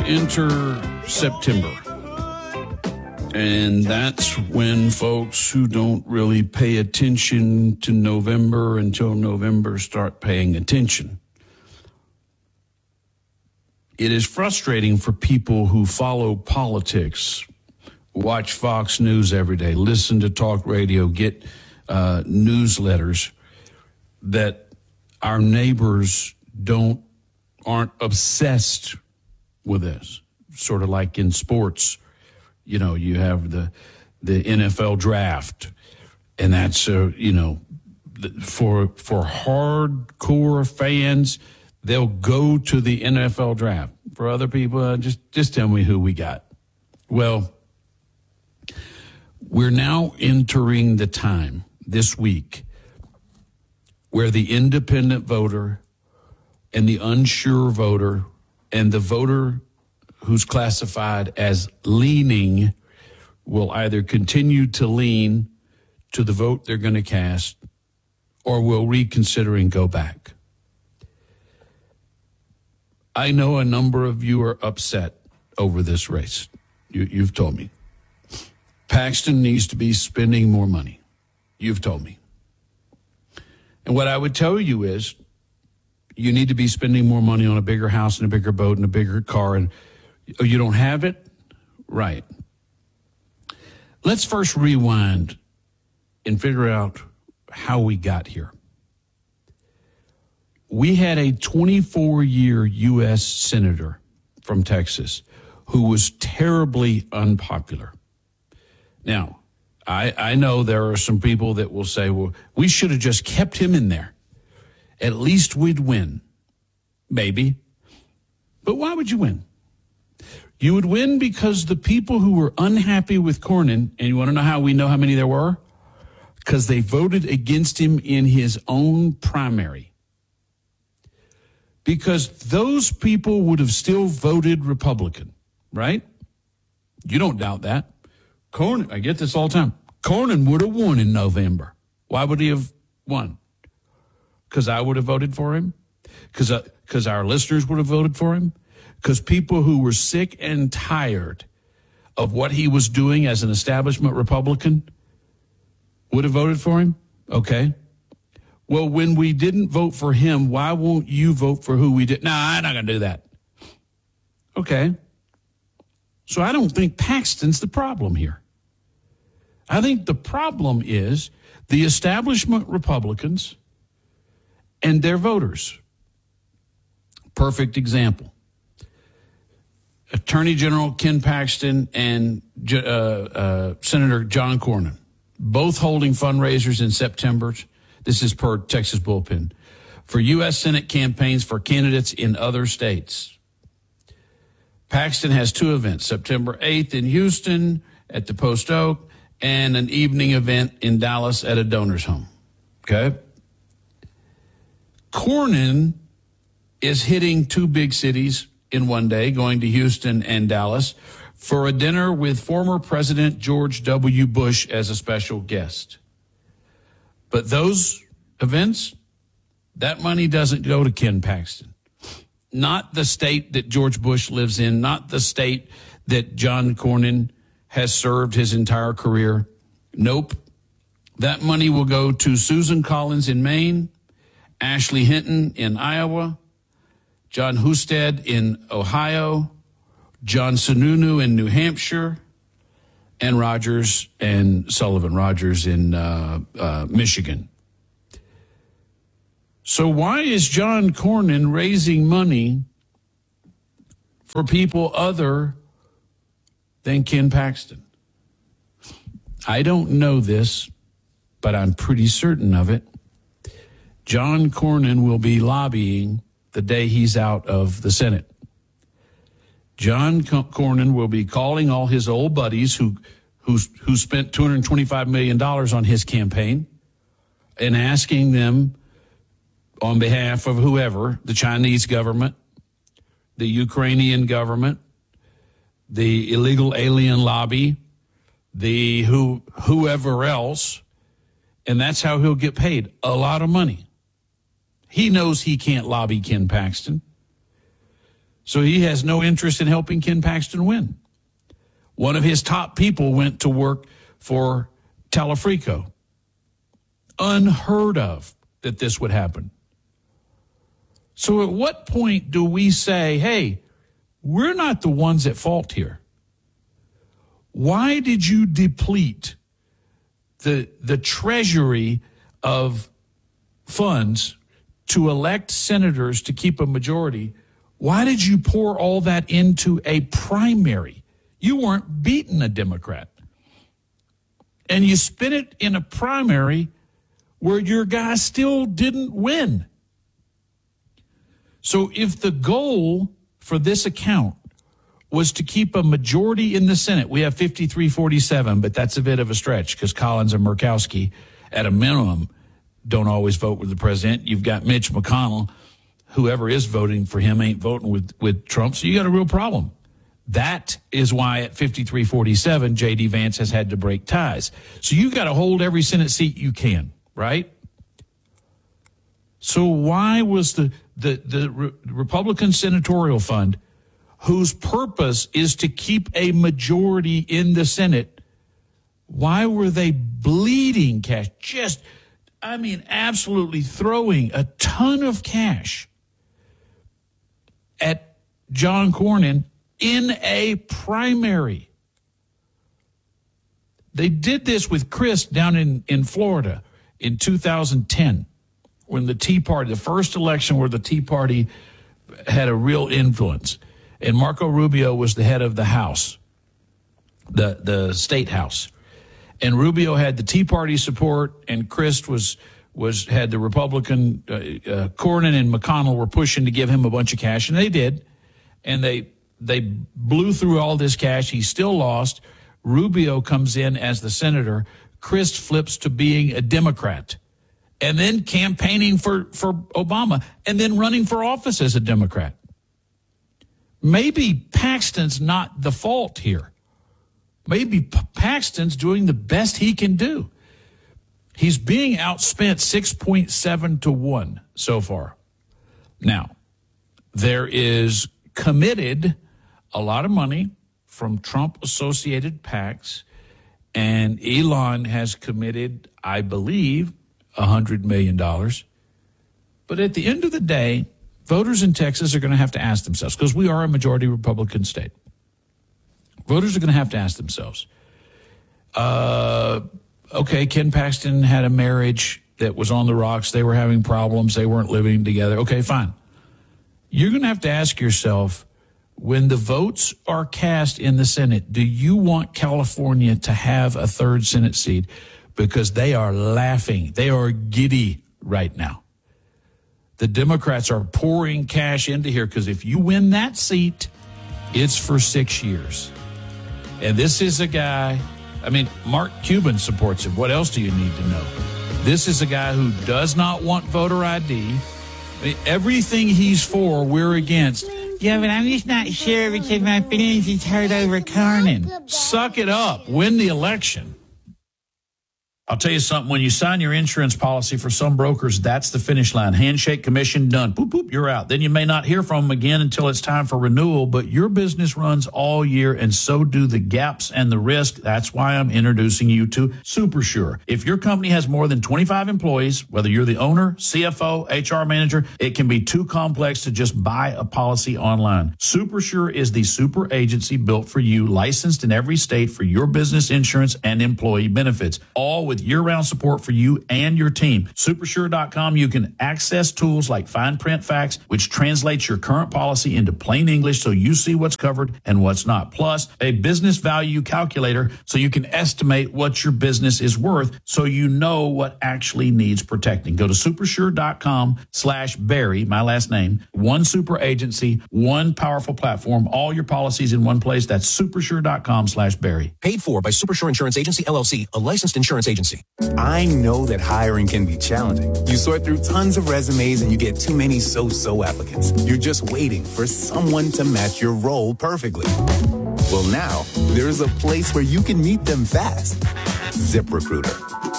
enter September. And that's when folks who don't really pay attention to November until November start paying attention. It is frustrating for people who follow politics, watch Fox News every day, listen to talk radio, get newsletters, that our neighbors aren't obsessed with this. Sort of like in sports, you know, you have the NFL draft, and that's for hardcore fans, they'll go to the NFL draft. For other people, just tell me who we got. Well, we're now entering the time this week where the independent voter and the unsure voter and the voter who's classified as leaning will either continue to lean to the vote they're going to cast or will reconsider and go back. I know a number of you are upset over this race. You've told me. Paxton needs to be spending more money. You've told me. And what I would tell you is you need to be spending more money on a bigger house and a bigger boat and a bigger car. And you don't have it? Right. Let's first rewind and figure out how we got here. We had a 24-year U.S. senator from Texas who was terribly unpopular. Now, I know there are some people that will say, well, we should have just kept him in there. At least we'd win. Maybe. But why would you win? You would win because the people who were unhappy with Cornyn, and you want to know how we know how many there were? Because they voted against him in his own primary. Because those people would have still voted Republican, right? You don't doubt that. Cornyn, I get this all the time. Cornyn would have won in November. Why would he have won? Because I would have voted for him? Because our listeners would have voted for him? Because people who were sick and tired of what he was doing as an establishment Republican would have voted for him? Okay. Well, when we didn't vote for him, why won't you vote for who we did? No, I'm not going to do that. Okay. So I don't think Paxton's the problem here. I think the problem is the establishment Republicans and their voters. Perfect example. Attorney General Ken Paxton and Senator John Cornyn, both holding fundraisers in September. This is per Texas Bullpen, for U.S. Senate campaigns for candidates in other states. Paxton has two events, September 8th in Houston at the Post Oak, and an evening event in Dallas at a donor's home. Okay? Cornyn is hitting two big cities in one day, going to Houston and Dallas, for a dinner with former President George W. Bush as a special guest. But those events, that money doesn't go to Ken Paxton. Not the state that George Bush lives in, not the state that John Cornyn has served his entire career. Nope. That money will go to Susan Collins in Maine, Ashley Hinton in Iowa, John Husted in Ohio, John Sununu in New Hampshire, and Rogers and Sullivan Rogers in Michigan. So why is John Cornyn raising money for people other than Ken Paxton? I don't know this, but I'm pretty certain of it. John Cornyn will be lobbying the day he's out of the Senate. John Cornyn will be calling all his old buddies who spent $225 million on his campaign and asking them on behalf of whoever, the Chinese government, the Ukrainian government, the illegal alien lobby, the whoever else, and that's how he'll get paid a lot of money. He knows he can't lobby Ken Paxton. So he has no interest in helping Ken Paxton win. One of his top people went to work for Talafrico. Unheard of that this would happen. So at what point do we say, hey, we're not the ones at fault here? Why did you deplete the treasury of funds to elect senators to keep a majority? Why did you pour all that into a primary? You weren't beating a Democrat. And you spent it in a primary where your guy still didn't win. So if the goal for this account was to keep a majority in the Senate, we have 53-47, but that's a bit of a stretch because Collins and Murkowski, at a minimum, don't always vote with the president. You've got Mitch McConnell. Whoever is voting for him ain't voting with Trump, so you got a real problem. That is why at 53-47, J.D. Vance has had to break ties. So you got to hold every Senate seat you can, right? So why was the Republican Senatorial Fund, whose purpose is to keep a majority in the Senate, why were they bleeding cash? Absolutely throwing a ton of cash at John Cornyn in a primary. They did this with Chris down in Florida in 2010 when the Tea Party, the first election where the Tea Party had a real influence. And Marco Rubio was the head of the House, the state House. And Rubio had the Tea Party support, and Chris had the Republican, Cornyn and McConnell were pushing to give him a bunch of cash, and they did. And they blew through all this cash. He still lost. Rubio comes in as the senator. Chris flips to being a Democrat and then campaigning for Obama and then running for office as a Democrat. Maybe Paxton's not the fault here. Maybe Paxton's doing the best he can do. He's being outspent 6.7 to 1 so far. Now, there is committed a lot of money from Trump-associated PACs, and Elon has committed, I believe, $100 million. But at the end of the day, voters in Texas are going to have to ask themselves, because we are a majority Republican state. Voters are going to have to ask themselves, okay, Ken Paxton had a marriage that was on the rocks. They were having problems. They weren't living together. Okay, fine. You're going to have to ask yourself, when the votes are cast in the Senate, do you want California to have a third Senate seat? Because they are laughing. They are giddy right now. The Democrats are pouring cash into here because if you win that seat, it's for 6 years. And this is a guy, Mark Cuban supports him. What else do you need to know? This is a guy who does not want voter ID. Everything he's for, we're against. Yeah, but I'm just not sure because my feelings is hurt over Cornyn. Suck it up. Win the election. I'll tell you something. When you sign your insurance policy for some brokers, that's the finish line. Handshake, commission, done. Boop, boop, you're out. Then you may not hear from them again until it's time for renewal, but your business runs all year, and so do the gaps and the risk. That's why I'm introducing you to SuperSure. If your company has more than 25 employees, whether you're the owner, CFO, HR manager, it can be too complex to just buy a policy online. SuperSure is the super agency built for you, licensed in every state for your business insurance and employee benefits, all with year-round support for you and your team. Supersure.com, you can access tools like Fine Print Facts, which translates your current policy into plain English so you see what's covered and what's not. Plus, a business value calculator so you can estimate what your business is worth so you know what actually needs protecting. Go to supersure.com/Barry, my last name. One super agency, one powerful platform, all your policies in one place. That's supersure.com/Barry. Paid for by Supersure Insurance Agency, LLC, a licensed insurance agency. I know that hiring can be challenging. You sort through tons of resumes and you get too many so-so applicants. You're just waiting for someone to match your role perfectly. Well, now there's a place where you can meet them fast. ZipRecruiter.